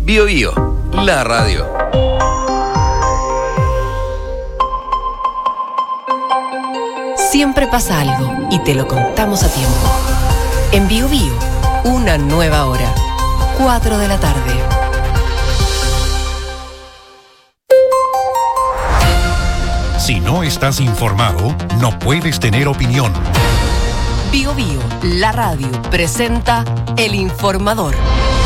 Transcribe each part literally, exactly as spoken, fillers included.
Bio Bio, la radio. Siempre pasa algo y te lo contamos a tiempo. En Bio Bio, una nueva hora. cuatro de la tarde. Si no estás informado, no puedes tener opinión. Bio Bio, la radio, presenta El Informador.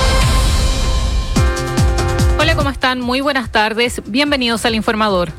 Hola, ¿cómo están? Muy buenas tardes. Bienvenidos al Informador.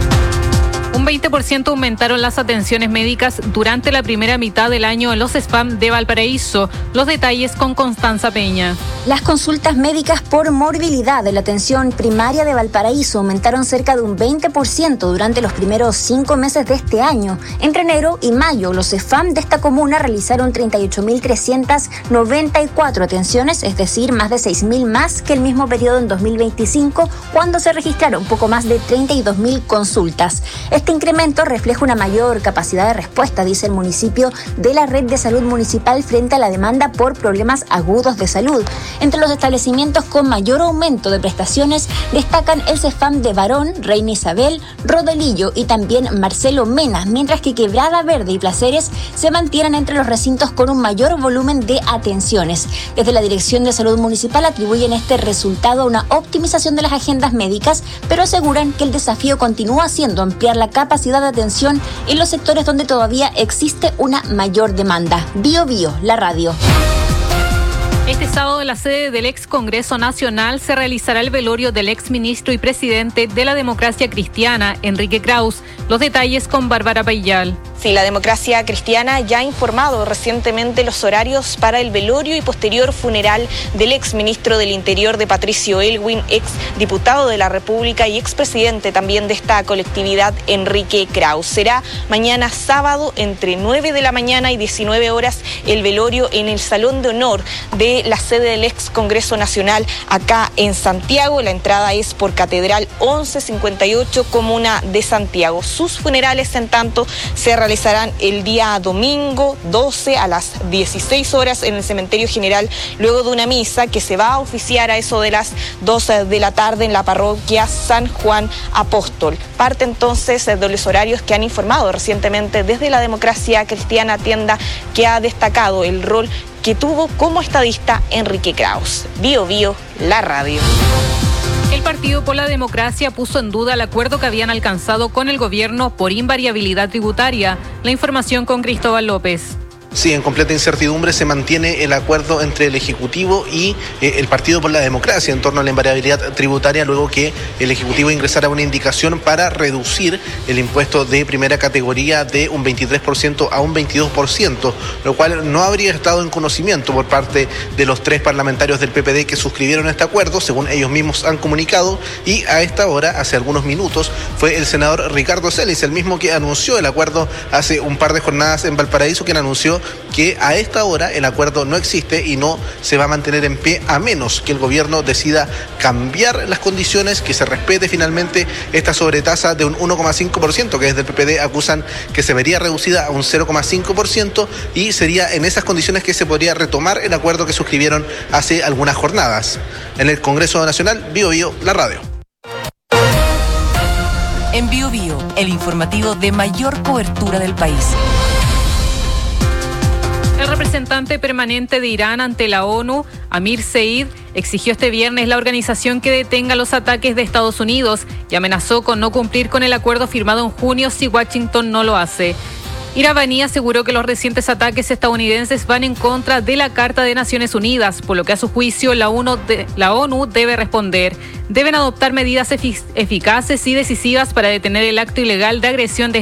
Un veinte por ciento aumentaron las atenciones médicas durante la primera mitad del año en los S F A M de Valparaíso. Los detalles con Constanza Peña. Las consultas médicas por morbilidad de la atención primaria de Valparaíso aumentaron cerca de un veinte por ciento durante los primeros cinco meses de este año. Entre enero y mayo, los S F A M de esta comuna realizaron treinta y ocho mil trescientas noventa y cuatro atenciones, es decir, más de seis mil más que el mismo periodo en dos mil veinticinco, cuando se registraron poco más de treinta y dos mil consultas. Este incremento refleja una mayor capacidad de respuesta, dice el municipio, de la red de salud municipal frente a la demanda por problemas agudos de salud. Entre los establecimientos con mayor aumento de prestaciones destacan el S F A M de Barón, Reina Isabel, Rodelillo y también Marcelo Mena, mientras que Quebrada Verde y Placeres se mantienen entre los recintos con un mayor volumen de atenciones. Desde la Dirección de Salud Municipal atribuyen este resultado a una optimización de las agendas médicas, pero aseguran que el desafío continúa siendo ampliar la capacidad de atención en los sectores donde todavía existe una mayor demanda. Bio Bio, la radio. Este sábado en la sede del ex Congreso Nacional se realizará el velorio del ex ministro y presidente de la Democracia Cristiana, Enrique Krauss. Los detalles con Bárbara Payal. Sí, la Democracia Cristiana ya ha informado recientemente los horarios para el velorio y posterior funeral del ex ministro del Interior de Patricio Elwin, ex diputado de la República y expresidente también de esta colectividad, Enrique Krauss. Será mañana sábado entre nueve de la mañana y diecinueve horas el velorio en el Salón de Honor de la sede del ex Congreso Nacional acá en Santiago. La entrada es por Catedral once cincuenta y ocho, Comuna de Santiago. Sus funerales, en tanto, se realizarán el día domingo doce a las dieciséis horas en el Cementerio General, luego de una misa que se va a oficiar a eso de las doce de la tarde en la parroquia San Juan Apóstol. Parte entonces de los horarios que han informado recientemente desde la Democracia Cristiana, tienda que ha destacado el rol que tuvo como estadista Enrique Krauss. Bio Bio, la radio. El Partido por la Democracia puso en duda el acuerdo que habían alcanzado con el gobierno por invariabilidad tributaria. La información con Cristóbal López. Sí, en completa incertidumbre se mantiene el acuerdo entre el Ejecutivo y eh, el Partido por la Democracia en torno a la invariabilidad tributaria, luego que el Ejecutivo ingresara una indicación para reducir el impuesto de primera categoría de un veintitrés por ciento a un veintidós por ciento, lo cual no habría estado en conocimiento por parte de los tres parlamentarios del P P D que suscribieron este acuerdo, según ellos mismos han comunicado, y a esta hora, hace algunos minutos, fue el senador Ricardo Celis, el mismo que anunció el acuerdo hace un par de jornadas en Valparaíso, quien anunció que a esta hora el acuerdo no existe y no se va a mantener en pie a menos que el gobierno decida cambiar las condiciones, que se respete finalmente esta sobretasa de un uno coma cinco por ciento que desde el P P D acusan que se vería reducida a un cero coma cinco por ciento, y sería en esas condiciones que se podría retomar el acuerdo que suscribieron hace algunas jornadas. En el Congreso Nacional, Bio Bio, la radio. En Bio Bio, el informativo de mayor cobertura del país. El representante permanente de Irán ante la ONU, Amir Seid, exigió este viernes la organización que detenga los ataques de Estados Unidos y amenazó con no cumplir con el acuerdo firmado en junio si Washington no lo hace. Irabani aseguró que los recientes ataques estadounidenses van en contra de la Carta de Naciones Unidas, por lo que a su juicio la ONU, de, la ONU debe responder. Deben adoptar medidas efic- eficaces y decisivas para detener el acto ilegal de agresión de